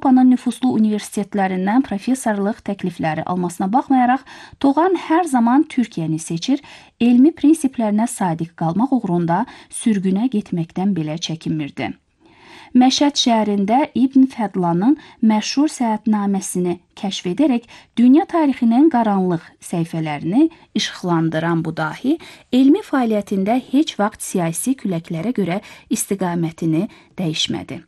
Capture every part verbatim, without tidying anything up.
Avropanın nüfuzlu universitetlərindən professorluq təklifləri almasına baxmayaraq, Toğan hər zaman Türkiyəni seçir, elmi prinsiplərinə sadiq qalmaq uğrunda sürgünə getməkdən belə çəkinmirdi. Məşəd şəhərində İbn Fədlanın məşhur səyahətnaməsini kəşf edərək dünya tarixinin qaranlıq səhifələrini işıqlandıran bu dahi, elmi fəaliyyətində heç vaxt siyasi küləklərə görə istiqamətini dəyişmədi.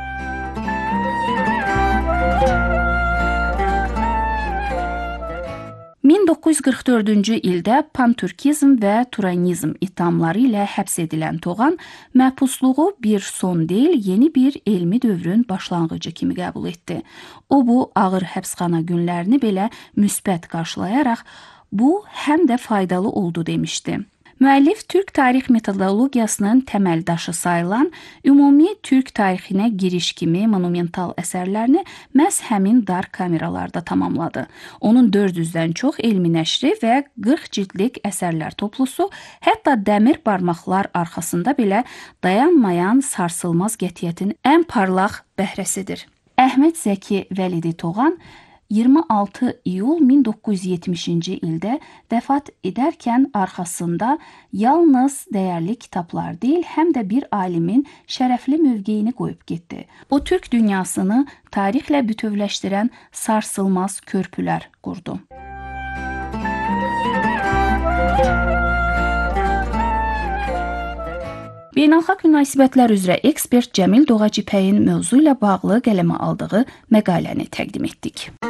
min doqquz yüz qırx dördüncü ildə pantürkizm və turanizm ittihamları ilə həbs edilən Toğan, məhbusluğu bir son deyil, yeni bir elmi dövrün başlanğıcı kimi qəbul etdi. O, bu ağır həbsxana günlərini belə müsbət qarşılayaraq, bu həm də faydalı oldu demişdi. Müəllif Türk tarix metodologiyasının təməl daşı sayılan ümumi Türk tarixinə giriş kimi monumental əsərlərini məhz həmin dar kameralarda tamamladı. Onun dörd yüzdən çox elmi nəşri və qırx cildlik əsərlər toplusu, hətta dəmir barmaqlar arxasında belə dayanmayan sarsılmaz qətiyyətin ən parlaq bəhrəsidir. Əhməd Zəki Vəlidi Toğan iyirmi altı iyul min doqquz yüz yetmişinci ildə vəfat edərkən arxasında yalnız dəyərli kitablar deyil, həm də bir alimin şərəfli mövqeyini qoyub getdi. O, Türk dünyasını tarixlə bütövləşdirən sarsılmaz körpülər qurdu. Beynəlxalq münasibətlər üzrə ekspert Cəmil Doğacipəyin mövzu ilə bağlı qələmə aldığı məqaləni təqdim etdik.